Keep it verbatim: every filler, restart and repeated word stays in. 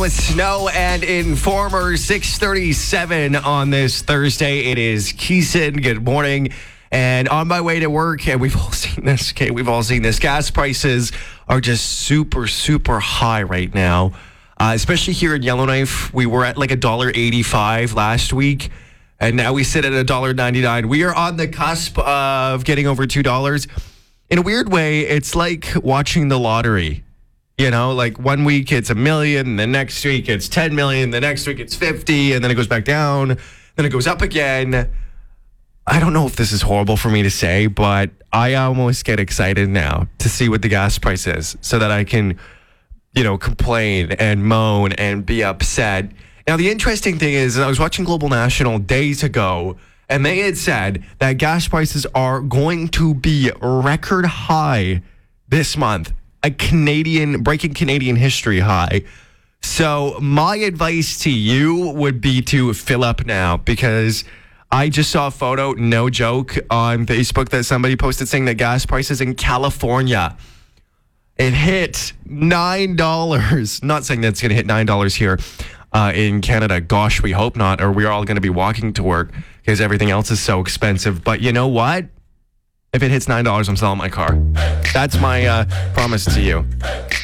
With snow and Informer, six thirty-seven on this Thursday. It is Keeson. Good morning. And on my way to work, and we've all seen this, okay, we've all seen this. Gas prices are just super, super high right now, uh, especially here in Yellowknife. We were at like one dollar eighty-five last week, and now we sit at one dollar ninety-nine. We are on the cusp of getting over two dollars. In a weird way, it's like watching the lottery. You know, like one week it's a million, the next week it's ten million, the next week it's fifty, and then it goes back down, then it goes up again. I don't know if this is horrible for me to say, but I almost get excited now to see what the gas price is so that I can, you know, complain and moan and be upset. Now, the interesting thing is, I was watching Global National days ago, and they had said that gas prices are going to be record high this month. A Canadian, breaking Canadian history high. So my advice to you would be to fill up now, because I just saw a photo, no joke, on Facebook that somebody posted saying that gas prices in California, it hit nine dollars. Not saying that it's going to hit nine dollars here uh, in Canada. Gosh, we hope not, or we're all going to be walking to work because everything else is so expensive. But you know what? If it hits nine dollars, I'm selling my car. That's my uh, promise to you.